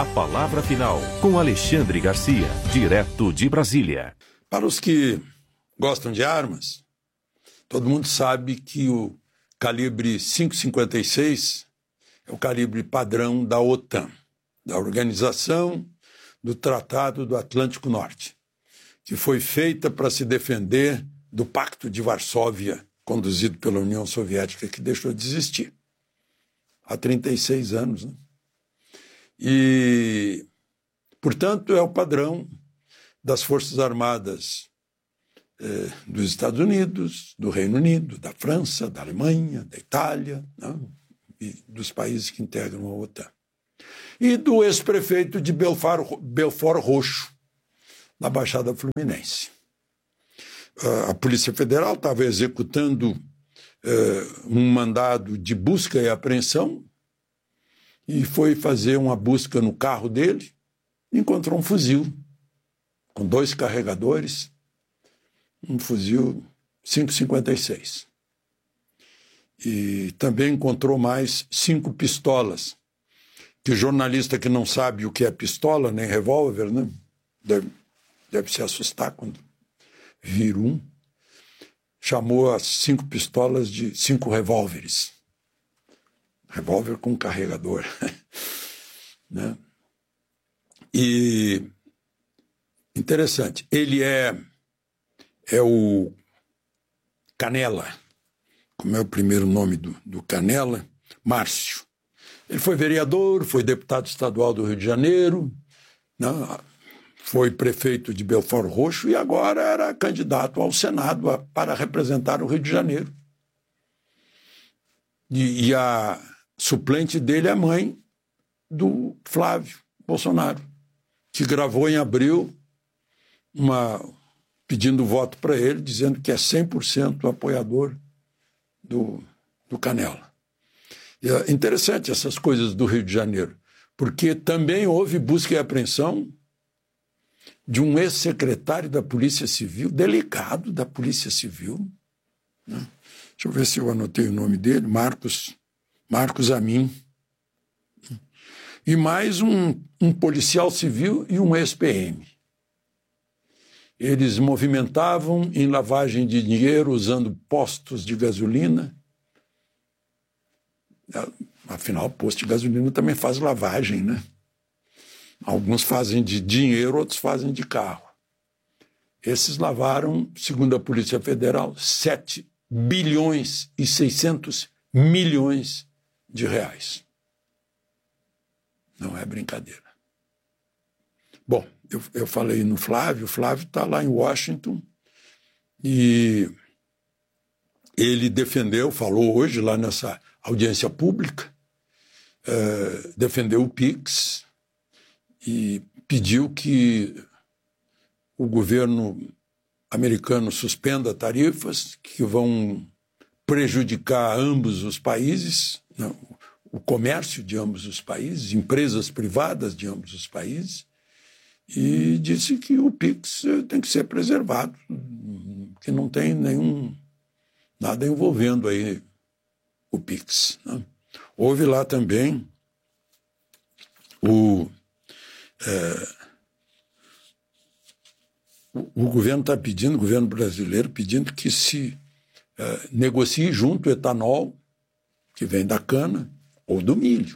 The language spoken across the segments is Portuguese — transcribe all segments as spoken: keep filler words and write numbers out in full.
A palavra final com Alexandre Garcia, direto de Brasília. Para os que gostam de armas, todo mundo sabe que o calibre cinco cinquenta e seis é o calibre padrão da OTAN, da Organização do Tratado do Atlântico Norte, que foi feita para se defender do Pacto de Varsóvia, conduzido pela União Soviética, que deixou de existir há trinta e seis anos. Né? E, portanto, é o padrão das Forças Armadas eh, dos Estados Unidos, do Reino Unido, da França, da Alemanha, da Itália, né? E dos países que integram a OTAN. E do ex-prefeito de Belfort, Belfort Roxo, na Baixada Fluminense. A Polícia Federal estava executando uh, um mandado de busca e apreensão e foi fazer uma busca no carro dele e encontrou um fuzil com dois carregadores, um fuzil cinco cinquenta e seis. E também encontrou mais cinco pistolas, que o jornalista que não sabe o que é pistola, nem revólver, né? deve, deve se assustar quando vir um, chamou as cinco pistolas de cinco revólveres. Revólver com carregador. né? E interessante, ele é, é o Canela, como é o primeiro nome do, do Canela, Márcio. Ele foi vereador, foi deputado estadual do Rio de Janeiro, né? Foi prefeito de Belfort Roxo e agora era candidato ao Senado a, para representar o Rio de Janeiro. E, e a suplente dele é a mãe do Flávio Bolsonaro, que gravou em abril uma, pedindo voto para ele, dizendo que é cem por cento apoiador do, do Canela. E é interessante essas coisas do Rio de Janeiro, porque também houve busca e apreensão de um ex-secretário da Polícia Civil, delegado da Polícia Civil, né? Deixa eu ver se eu anotei o nome dele, Marcos, Marcos Amin, e mais um, um policial civil e um ex-P M. Eles movimentavam em lavagem de dinheiro usando postos de gasolina. Afinal, posto de gasolina também faz lavagem, né? Alguns fazem de dinheiro, outros fazem de carro. Esses lavaram, segundo a Polícia Federal, sete bilhões e seiscentos milhões de reais. Não é brincadeira. Bom, eu, eu falei no Flávio, o Flávio está lá em Washington e ele defendeu, falou hoje lá nessa audiência pública, uh, defendeu o Pix e pediu que o governo americano suspenda tarifas que vão prejudicar ambos os países, não, o comércio de ambos os países, empresas privadas de ambos os países, e disse que o Pix tem que ser preservado, que não tem nenhum, nada envolvendo aí o Pix. Né? Houve lá também o É, o, o governo está pedindo, o governo brasileiro pedindo que se é, negocie junto o etanol que vem da cana ou do milho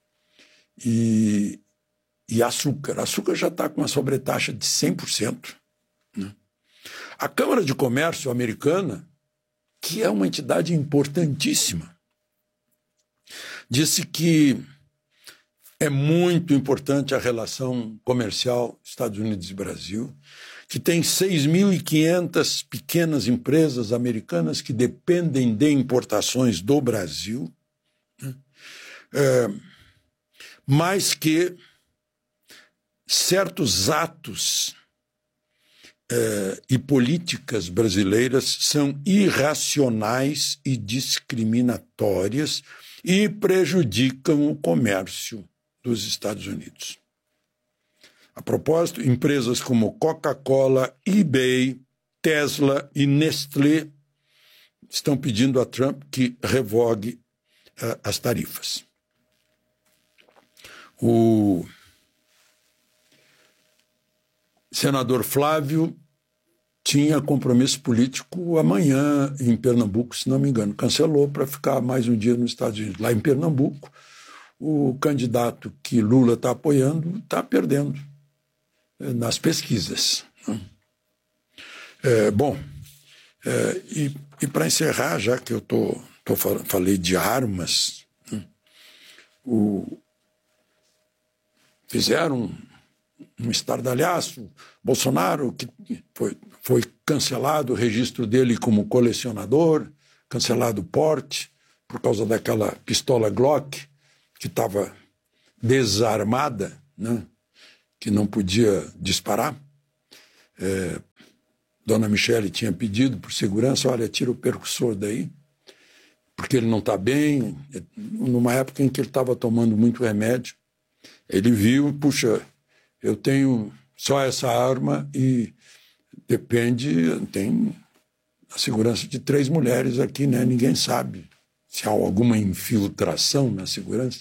e, e açúcar. Açúcar já está com uma sobretaxa de cem por cento. Né? A Câmara de Comércio americana, que é uma entidade importantíssima, disse que é muito importante a relação comercial Estados Unidos e Brasil, que tem seis mil e quinhentas pequenas empresas americanas que dependem de importações do Brasil, né? é, mas que certos atos é, e políticas brasileiras são irracionais e discriminatórias e prejudicam o comércio dos Estados Unidos. A propósito, empresas como Coca-Cola, eBay, Tesla e Nestlé estão pedindo a Trump que revogue uh, as tarifas. O, senador Flávio tinha compromisso político amanhã em Pernambuco, se não me engano. Cancelou para ficar mais um dia nos Estados Unidos. Lá em Pernambuco, o candidato que Lula está apoiando está perdendo nas pesquisas. É, bom, é, e, e para encerrar, já que eu tô, tô falando, falei de armas, né, o, fizeram um, um estardalhaço. Bolsonaro, que foi, foi cancelado o registro dele como colecionador, cancelado o porte, por causa daquela pistola Glock, que estava desarmada, né, que não podia disparar. É, Dona Michele tinha pedido por segurança, olha, tira o percussor daí, porque ele não está bem. Numa época em que ele estava tomando muito remédio, ele viu, puxa, eu tenho só essa arma e depende, tem a segurança de três mulheres aqui, né? Ninguém sabe se há alguma infiltração na segurança.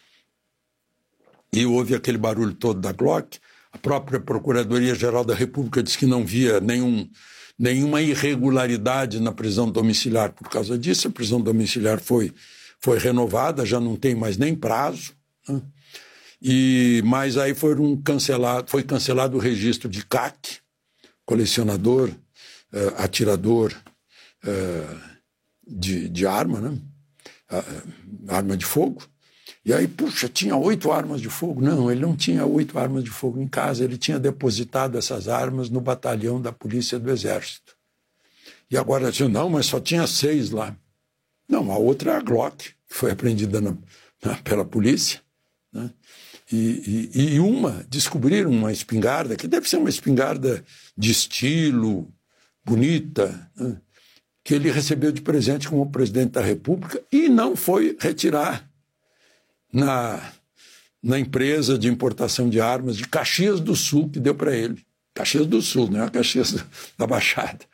E houve aquele barulho todo da Glock. A própria Procuradoria-Geral da República disse que não via nenhum, nenhuma irregularidade na prisão domiciliar por causa disso. A prisão domiciliar foi, foi renovada, já não tem mais nem prazo, né? E, mas aí foi, um cancelado, foi cancelado o registro de C A C, colecionador, uh, atirador uh, de, de arma, né? uh, arma de fogo. E aí, puxa, tinha oito armas de fogo. Não, ele não tinha oito armas de fogo em casa, ele tinha depositado essas armas no batalhão da Polícia do Exército. E agora, assim, não, mas só tinha seis lá. Não, a outra é a Glock, que foi apreendida na, na, pela polícia, né? E, e, e uma, descobriram uma espingarda, que deve ser uma espingarda de estilo, bonita, né? Que ele recebeu de presente como presidente da República e não foi retirar na, na empresa de importação de armas de Caxias do Sul, que deu para ele. Caxias do Sul, não é a Caxias da Baixada.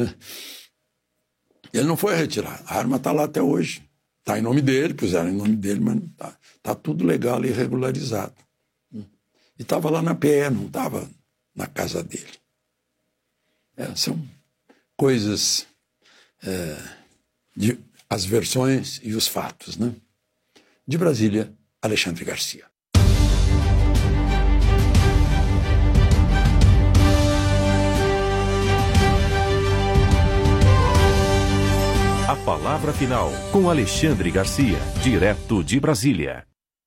Ele não foi retirar. A arma está lá até hoje. Está em nome dele, puseram em nome dele, mas não está. Está tudo legal e regularizado. E estava lá na P E, não estava na casa dele. É, são coisas, é, de, as versões e os fatos, né? De Brasília, Alexandre Garcia. A palavra final com Alexandre Garcia, direto de Brasília.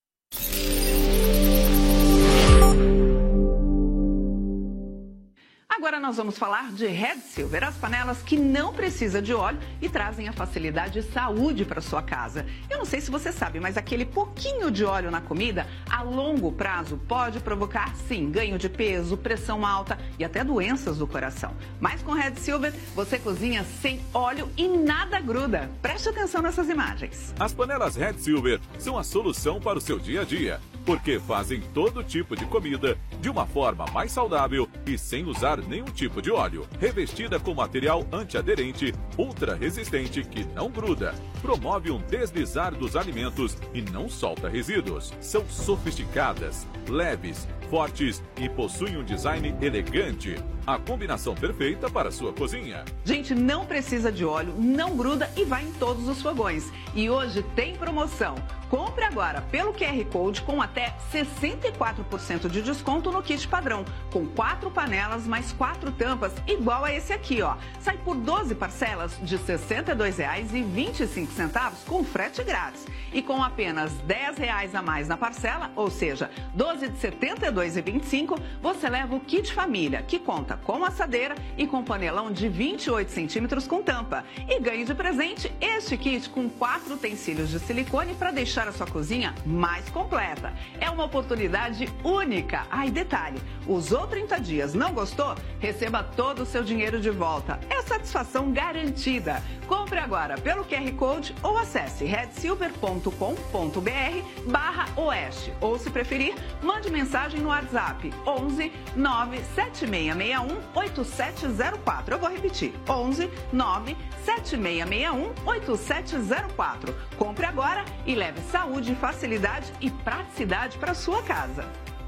Agora nós vamos falar de Red Silver, as panelas que não precisam de óleo e trazem a facilidade e saúde para sua casa. Eu não sei se você sabe, mas aquele pouquinho de óleo na comida, a longo prazo, pode provocar, sim, ganho de peso, pressão alta e até doenças do coração. Mas com Red Silver, você cozinha sem óleo e nada gruda. Preste atenção nessas imagens. As panelas Red Silver são a solução para o seu dia a dia, porque fazem todo tipo de comida de uma forma mais saudável e sem usar nenhum tipo de óleo. Revestida com material antiaderente, ultra resistente que não gruda, promove um deslizar dos alimentos e não solta resíduos. São sofisticadas, leves, fortes e possuem um design elegante. A combinação perfeita para a sua cozinha. Gente, não precisa de óleo, não gruda e vai em todos os fogões. E hoje tem promoção. Compre agora pelo Q R Code com até sessenta e quatro por cento de desconto no kit padrão, com quatro panelas mais quatro tampas, igual a esse aqui, ó. Sai por doze parcelas de sessenta e dois reais e vinte e cinco centavos com frete grátis. E com apenas dez reais a mais na parcela, ou seja, doze de setenta e dois reais e vinte e cinco, você leva o kit família, que conta com assadeira e com panelão de vinte e oito centímetros com tampa. E ganhe de presente este kit com quatro utensílios de silicone para deixar a sua cozinha mais completa. É uma oportunidade única. Ah, e detalhe, usou trinta dias, não gostou? Receba todo o seu dinheiro de volta. É satisfação garantida. Compre agora pelo Q R Code ou acesse redsilver ponto com ponto br barra oeste. Ou, se preferir, mande mensagem no WhatsApp onze nove sete seis seis um oito sete zero quatro. Eu vou repetir, onze nove sete seis seis um oito sete zero quatro. Compre agora e leve saúde, facilidade e praticidade para sua casa.